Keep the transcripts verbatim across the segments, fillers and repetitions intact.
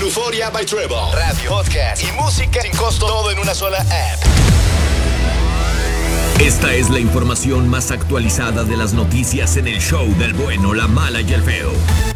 Euforia by Trevor. Radio, podcast y música sin costo, todo en una sola app. Esta es la información más actualizada de las noticias en el show del bueno, la mala y el feo.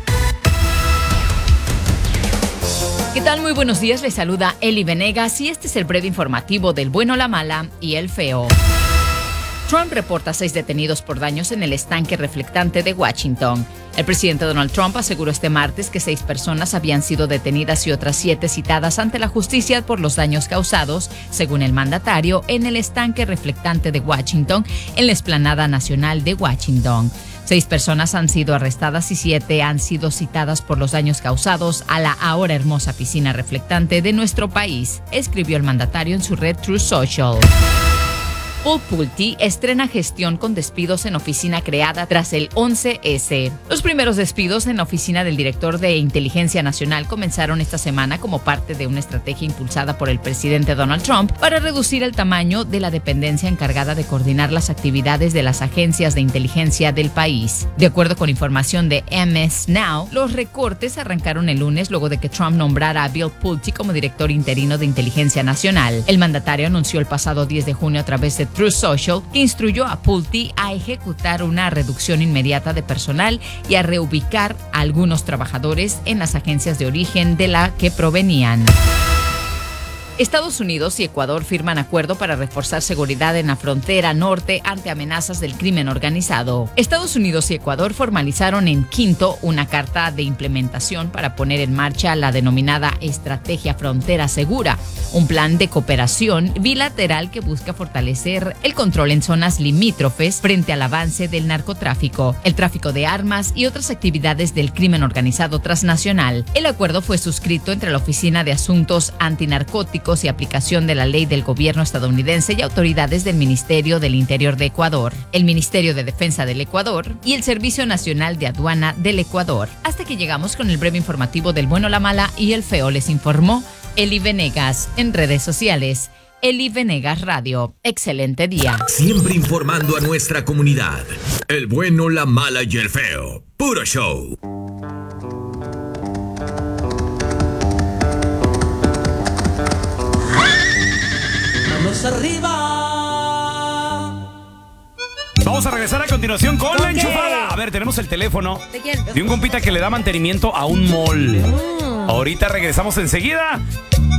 ¿Qué tal? Muy buenos días, les saluda Eli Venegas y este es el breve informativo del bueno, la mala y el feo. Trump reporta seis detenidos por daños en el estanque reflectante de Washington. El presidente Donald Trump aseguró este martes que seis personas habían sido detenidas y otras siete citadas ante la justicia por los daños causados, según el mandatario, en el estanque reflectante de Washington, en la explanada nacional de Washington. Seis personas han sido arrestadas y siete han sido citadas por los daños causados a la ahora hermosa piscina reflectante de nuestro país, escribió el mandatario en su red Truth Social. Paul Pulte estrena gestión con despidos en oficina creada tras el once ese. Los primeros despidos en la oficina del director de Inteligencia Nacional comenzaron esta semana como parte de una estrategia impulsada por el presidente Donald Trump para reducir el tamaño de la dependencia encargada de coordinar las actividades de las agencias de inteligencia del país. De acuerdo con información de M S Now, los recortes arrancaron el lunes luego de que Trump nombrara a Bill Pulte como director interino de Inteligencia Nacional. El mandatario anunció el pasado diez de junio a través de Truth Social, que instruyó a Pulte a ejecutar una reducción inmediata de personal y a reubicar a algunos trabajadores en las agencias de origen de la que provenían. Estados Unidos y Ecuador firman acuerdo para reforzar seguridad en la frontera norte ante amenazas del crimen organizado. Estados Unidos y Ecuador formalizaron en Quito una carta de implementación para poner en marcha la denominada Estrategia Frontera Segura, un plan de cooperación bilateral que busca fortalecer el control en zonas limítrofes frente al avance del narcotráfico, el tráfico de armas y otras actividades del crimen organizado transnacional. El acuerdo fue suscrito entre la Oficina de Asuntos Antinarcóticos y aplicación de la ley del gobierno estadounidense y autoridades del Ministerio del Interior de Ecuador, el Ministerio de Defensa del Ecuador y el Servicio Nacional de Aduana del Ecuador. Hasta que llegamos con el breve informativo del bueno, la mala y el feo, les informó Eli Venegas. En redes sociales, Eli Venegas Radio. Excelente día. Siempre informando a nuestra comunidad. El bueno, la mala y el feo. Puro show. Arriba. Vamos a regresar a continuación con la enchufada. A ver, tenemos el teléfono ¿De quién? de un compita que le da mantenimiento a un mall. Mm. Ahorita regresamos enseguida.